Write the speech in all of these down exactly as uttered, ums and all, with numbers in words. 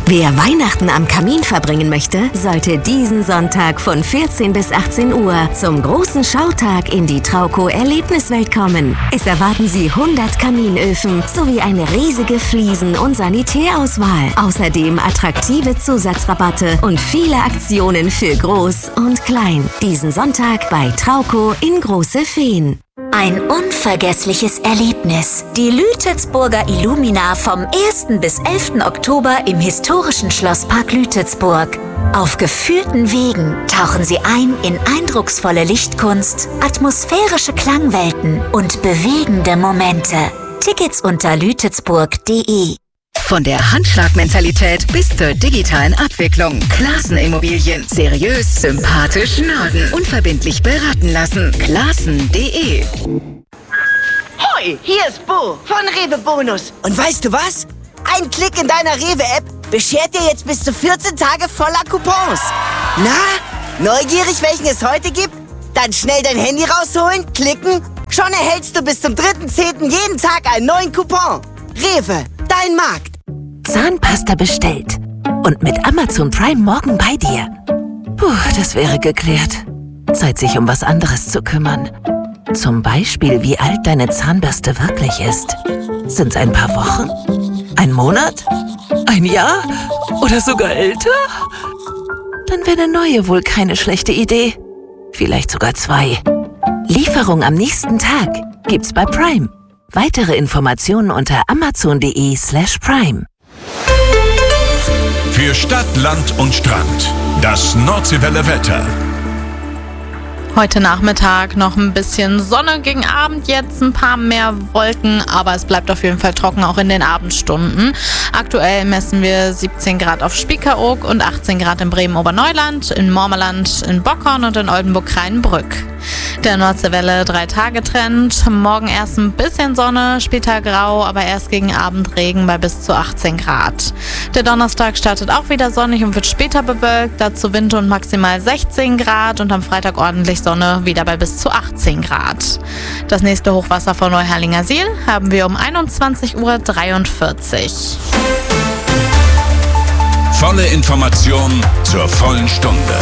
Wer Weihnachten am Kamin verbringen möchte, sollte diesen Sonntag von vierzehn bis achtzehn Uhr zum großen Schautag in die Trauco Erlebniswelt kommen. Es erwarten Sie hundert Kaminöfen sowie eine riesige Fliesen- und Sanitärauswahl. Außerdem attraktive Zusatzrabatte und viele Aktionen für Groß und Klein. Diesen Sonntag bei Trauco in Große Feen. Ein unvergessliches Erlebnis. Die Lütetsburger Illumina vom ersten bis elften Oktober im historischen Schlosspark Lütetsburg. Auf geführten Wegen tauchen Sie ein in eindrucksvolle Lichtkunst, atmosphärische Klangwelten und bewegende Momente. Tickets unter lütetsburg punkt de. Von der Handschlagmentalität bis zur digitalen Abwicklung. Classen Immobilien. Seriös, sympathisch, Norden. Unverbindlich beraten lassen. Classen punkt de. Hoi, hier ist Bo von Rewe Bonus. Und weißt du was? Ein Klick in deiner Rewe-App beschert dir jetzt bis zu vierzehn Tage voller Coupons. Na, neugierig, welchen es heute gibt? Dann schnell dein Handy rausholen, klicken. Schon erhältst du bis zum dritten zehnten jeden Tag einen neuen Coupon. Rewe, dein Markt. Zahnpasta bestellt. Und mit Amazon Prime morgen bei dir. Puh, das wäre geklärt. Zeit, sich um was anderes zu kümmern. Zum Beispiel, wie alt deine Zahnbürste wirklich ist. Sind's ein paar Wochen? Ein Monat? Ein Jahr? Oder sogar älter? Dann wäre eine neue wohl keine schlechte Idee. Vielleicht sogar zwei. Lieferung am nächsten Tag gibt's bei Prime. Weitere Informationen unter amazon punkt de slash prime. Für Stadt, Land und Strand. Das Nordseewelle Wetter. Heute Nachmittag noch ein bisschen Sonne, gegen Abend jetzt ein paar mehr Wolken, aber es bleibt auf jeden Fall trocken, auch in den Abendstunden. Aktuell messen wir siebzehn Grad auf Spiekeroog und achtzehn Grad in Bremen-Oberneuland, in Mormeland, in Bockhorn und in Oldenburg-Kreinbrück. Der Nordseewelle drei-Tage-Trend. Morgen erst ein bisschen Sonne, später grau, aber erst gegen Abend Regen bei bis zu achtzehn Grad. Der Donnerstag startet auch wieder sonnig und wird später bewölkt, dazu Wind und maximal sechzehn Grad und am Freitag ordentlich Sonne, wieder bei bis zu achtzehn Grad. Das nächste Hochwasser vor Neuherrlinger-Siel haben wir um einundzwanzig Uhr dreiundvierzig. Volle Information zur vollen Stunde.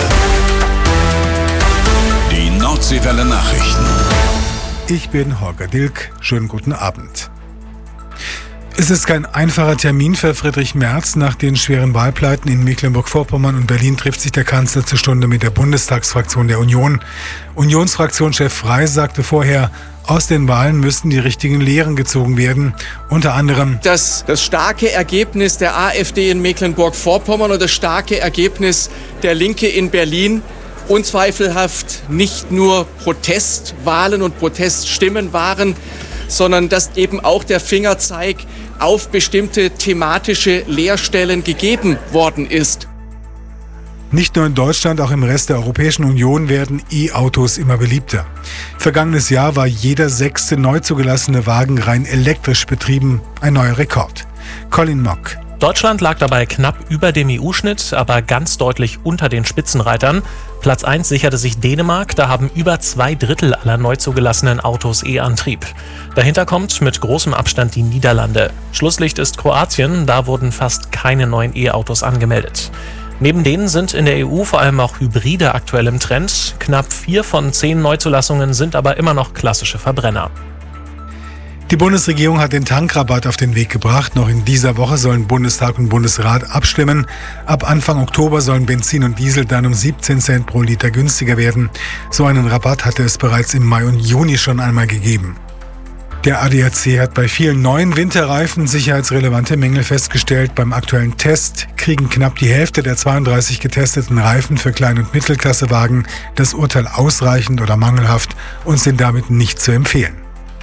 Die Nordseewelle Nachrichten. Ich bin Holger Dilk. Schönen guten Abend. Es ist kein einfacher Termin für Friedrich Merz. Nach den schweren Wahlpleiten in Mecklenburg-Vorpommern und Berlin trifft sich der Kanzler zur Stunde mit der Bundestagsfraktion der Union. Unionsfraktionschef Frey sagte vorher, aus den Wahlen müssten die richtigen Lehren gezogen werden. Unter anderem, dass das starke Ergebnis der AfD in Mecklenburg-Vorpommern und das starke Ergebnis der Linke in Berlin unzweifelhaft nicht nur Protestwahlen und Proteststimmen waren, sondern dass eben auch der Fingerzeig auf bestimmte thematische Leerstellen gegeben worden ist. Nicht nur in Deutschland, auch im Rest der Europäischen Union werden E-Autos immer beliebter. Vergangenes Jahr war jeder sechste neu zugelassene Wagen rein elektrisch betrieben, ein neuer Rekord. Colin Mock. Deutschland lag dabei knapp über dem E U-Schnitt, aber ganz deutlich unter den Spitzenreitern. Platz eins sicherte sich Dänemark, da haben über zwei Drittel aller neu zugelassenen Autos E-Antrieb. Dahinter kommt mit großem Abstand die Niederlande. Schlusslicht ist Kroatien, da wurden fast keine neuen E-Autos angemeldet. Neben denen sind in der E U vor allem auch Hybride aktuell im Trend. Knapp vier von zehn Neuzulassungen sind aber immer noch klassische Verbrenner. Die Bundesregierung hat den Tankrabatt auf den Weg gebracht. Noch in dieser Woche sollen Bundestag und Bundesrat abstimmen. Ab Anfang Oktober sollen Benzin und Diesel dann um siebzehn Cent pro Liter günstiger werden. So einen Rabatt hatte es bereits im Mai und Juni schon einmal gegeben. Der A D A C hat bei vielen neuen Winterreifen sicherheitsrelevante Mängel festgestellt. Beim aktuellen Test kriegen knapp die Hälfte der zweiunddreißig getesteten Reifen für Klein- und Mittelklassewagen das Urteil ausreichend oder mangelhaft und sind damit nicht zu empfehlen.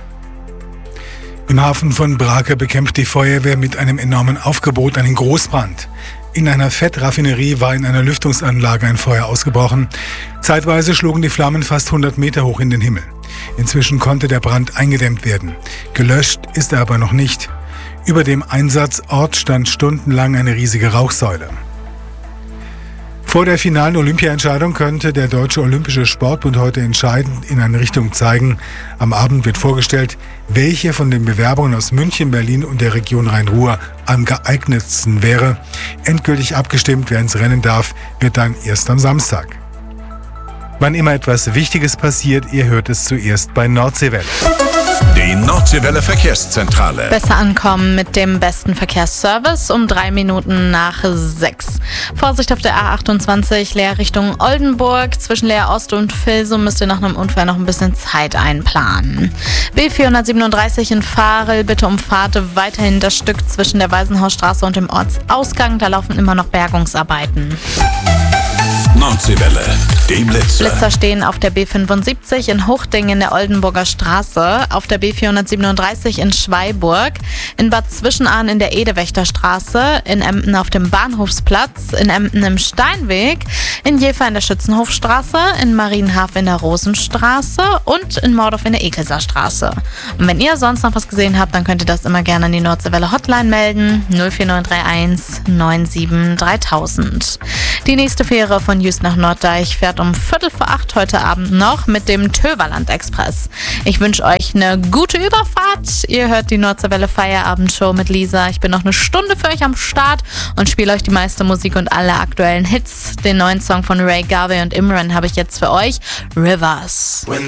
Im Hafen von Brake bekämpft die Feuerwehr mit einem enormen Aufgebot einen Großbrand. In einer Fettraffinerie war in einer Lüftungsanlage ein Feuer ausgebrochen. Zeitweise schlugen die Flammen fast hundert Meter hoch in den Himmel. Inzwischen konnte der Brand eingedämmt werden. Gelöscht ist er aber noch nicht. Über dem Einsatzort stand stundenlang eine riesige Rauchsäule. Vor der finalen Olympiaentscheidung könnte der Deutsche Olympische Sportbund heute entscheidend in eine Richtung zeigen. Am Abend wird vorgestellt, welche von den Bewerbungen aus München, Berlin und der Region Rhein-Ruhr am geeignetsten wäre. Endgültig abgestimmt, wer ins Rennen darf, wird dann erst am Samstag. Wann immer etwas Wichtiges passiert, ihr hört es zuerst bei Nordseewelle. Die Nordseewelle Verkehrszentrale. Besser ankommen mit dem besten Verkehrsservice um drei Minuten nach sechs. Vorsicht auf der A achtundzwanzig, Leer Richtung Oldenburg. Zwischen Leer Ost und Vilsum müsst ihr nach einem Unfall noch ein bisschen Zeit einplanen. B vierhundertsiebenunddreißig in Varel, bitte umfahrt weiterhin das Stück zwischen der Waisenhausstraße und dem Ortsausgang. Da laufen immer noch Bergungsarbeiten. Nordseewelle, die Blitzer. Blitzer stehen auf der B fünfundsiebzig in Huchting in der Oldenburger Straße, auf der B vierhundertsiebenunddreißig in Schweiburg, in Bad Zwischenahn in der Edewächterstraße, in Emden auf dem Bahnhofsplatz, in Emden im Steinweg, in Jever in der Schützenhofstraße, in Marienhafen in der Rosenstraße und in Mordorf in der Ekelser Straße. Und wenn ihr sonst noch was gesehen habt, dann könnt ihr das immer gerne an die Nordseewelle Hotline melden, null vier neun drei eins neun sieben dreitausend. Die nächste Fähre von Jüst nach Norddeich fährt um Viertel vor acht heute Abend noch mit dem Töverland Express. Ich wünsche euch eine gute Überfahrt. Ihr hört die Nordseewelle Feierabendshow mit Lisa. Ich bin noch eine Stunde für euch am Start und spiele euch die meiste Musik und alle aktuellen Hits. Den neuen Song von Ray Garvey und Imran habe ich jetzt für euch, Rivers. When